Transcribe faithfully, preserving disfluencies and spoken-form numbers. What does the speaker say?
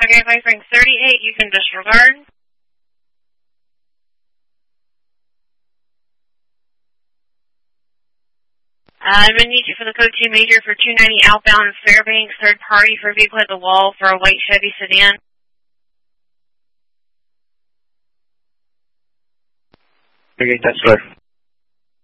Okay, if I bring thirty-eight, you can disregard. I'm going to need you for the code two major for two ninety outbound Fairbanks, third party for vehicle at the wall for a white Chevy sedan. Okay, that's right.